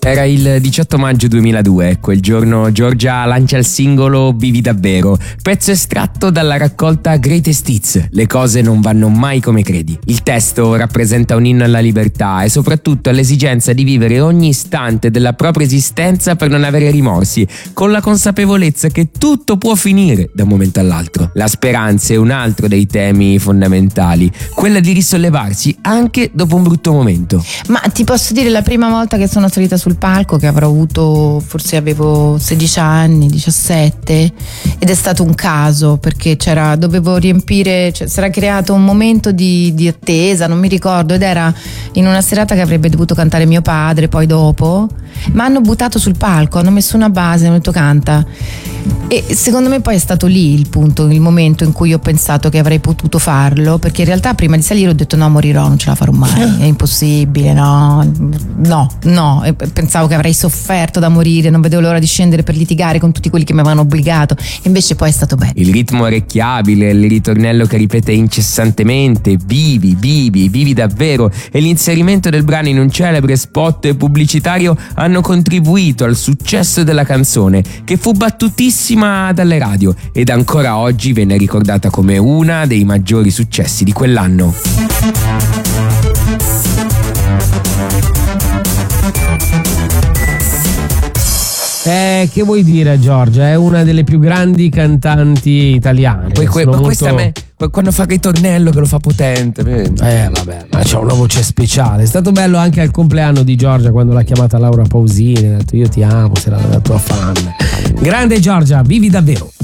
Era il 18 maggio 2002, quel giorno Giorgia lancia il singolo Vivi davvero, pezzo estratto dalla raccolta Greatest Hits, le cose non vanno mai come credi. Il testo rappresenta un inno alla libertà e soprattutto all'esigenza di vivere ogni istante della propria esistenza per non avere rimorsi, con la consapevolezza che tutto può finire da un momento all'altro. La speranza è un altro dei temi fondamentali, quella di risollevarsi anche dopo un brutto momento. Ma ti posso dire, la prima volta che sono salita sul palco, che avrò avuto, forse avevo 16 anni, 17, ed è stato un caso perché dovevo riempire, si era creato un momento di attesa, non mi ricordo, ed era in una serata che avrebbe dovuto cantare mio padre poi dopo, ma hanno buttato sul palco, hanno messo una base, hanno detto canta, e secondo me poi è stato lì il momento in cui ho pensato che avrei potuto farlo, perché in realtà prima di salire ho detto no, morirò, non ce la farò mai, è impossibile, no, e pensavo che avrei sofferto da morire, non vedevo l'ora di scendere per litigare con tutti quelli che mi avevano obbligato, invece poi è stato bello. Il ritmo orecchiabile, il ritornello che ripete incessantemente vivi davvero, e l'inserimento del brano in un celebre spot pubblicitario hanno contribuito al successo della canzone, che fu battutissima dalle radio ed ancora oggi viene ricordata come una dei maggiori successi di quell'anno. Che vuoi dire, Giorgia? È una delle più grandi cantanti italiane. Questa a me, quando fa il ritornello che lo fa potente. Vabbè, ma c'ha una voce speciale. È stato bello anche al compleanno di Giorgia, quando l'ha chiamata Laura Pausini, ha detto io ti amo, sei la tua fan. Grande Giorgia, vivi davvero.